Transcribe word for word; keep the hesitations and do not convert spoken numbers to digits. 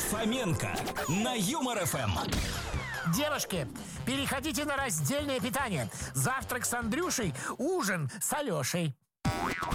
Фоменко на Юмор эф эм. Девушки, переходите на раздельное питание. Завтрак с Андрюшей, ужин с Алешей.